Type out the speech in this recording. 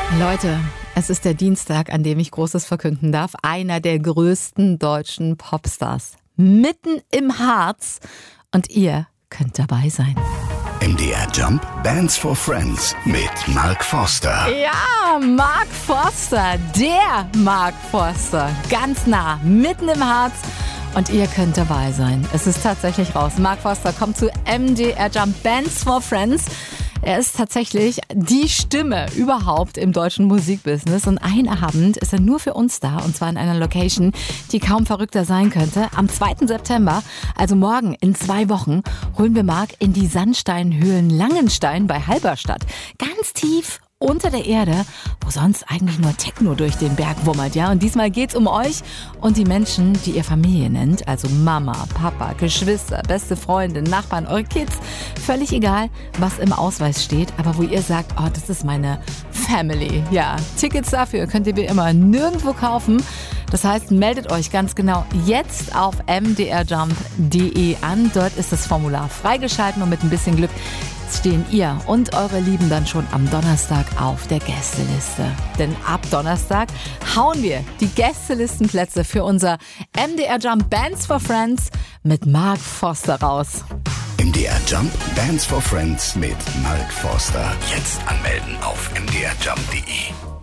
Leute, es ist der Dienstag, an dem ich Großes verkünden darf. Einer der größten deutschen Popstars. Mitten im Harz. Und ihr könnt dabei sein. MDR Jump Bands for Friends mit Mark Forster. Ja, Mark Forster, der Mark Forster. Ganz nah, mitten im Harz. Und ihr könnt dabei sein. Es ist tatsächlich raus. Mark Forster kommt zu MDR Jump Bands for Friends. Er ist tatsächlich die Stimme überhaupt im deutschen Musikbusiness. Und einen Abend ist er nur für uns da. Und zwar in einer Location, die kaum verrückter sein könnte. Am 2. September, also morgen in 2 Wochen, holen wir Mark in die Sandsteinhöhlen Langenstein bei Halberstadt. Ganz tief unter der Erde, wo sonst eigentlich nur Techno durch den Berg wummert, ja. Und diesmal geht's um euch und die Menschen, die ihr Familie nennt. Also Mama, Papa, Geschwister, beste Freundin, Nachbarn, eure Kids. Völlig egal, was im Ausweis steht, aber wo ihr sagt, oh, das ist meine Family. Ja, Tickets dafür könnt ihr wie immer nirgendwo kaufen. Das heißt, meldet euch ganz genau jetzt auf mdrjump.de an. Dort ist das Formular freigeschalten und mit ein bisschen Glück stehen ihr und eure Lieben dann schon am Donnerstag auf der Gästeliste. Denn ab Donnerstag hauen wir die Gästelistenplätze für unser MDR Jump Bands for Friends mit Mark Forster raus. MDR Jump Bands for Friends mit Mark Forster. Jetzt anmelden auf mdrjump.de.